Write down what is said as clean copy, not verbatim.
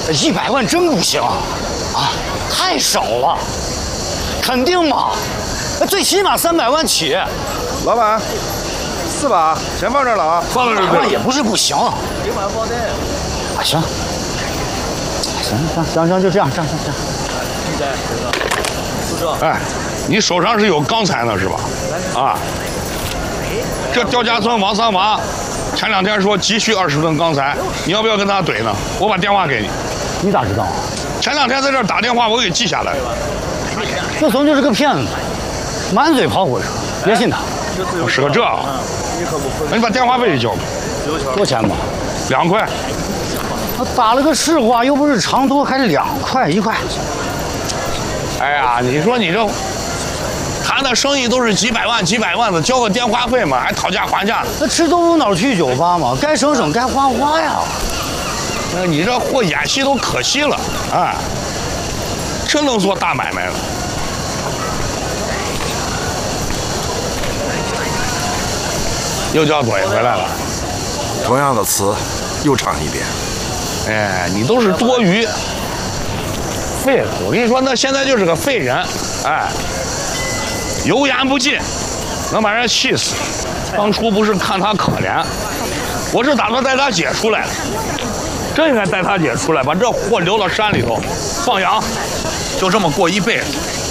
100万真不行啊，太少了，肯定嘛，最起码300万起。 老板，4把，钱放这儿了啊， 放在这儿也不是不行。啊，行，行，就这样。 哎，你手上是有钢材呢是吧？啊，这刁家村王三娃前2天说急需20吨钢材，你要不要跟他怼呢？我把电话给你。 你咋知道？ 前2天在这儿打电话，我给记下来了。 这怂就是个骗子，满嘴跑火车，别信他。 是个这啊？那你把电话费交吧。 多钱吧 ？2块。 我打了个市话，又不是长途，还2块1块。 哎呀，你说你这谈的生意都是几百万的，交个电话费嘛，还讨价还价。 那吃豆腐脑去酒吧嘛，该省该花呀。 那你这货演戏都可惜了啊！真能做大买卖了。又叫朵爷回来了， 同样的词，又唱一遍。 哎，你都是多余，废了！我跟你说，那现在就是个废人，哎，油盐不进，能把人气死。当初不是看他可怜，我是打算带他姐出来的，真应该带他姐出来，把这货留到山里头放养，就这么过一辈子。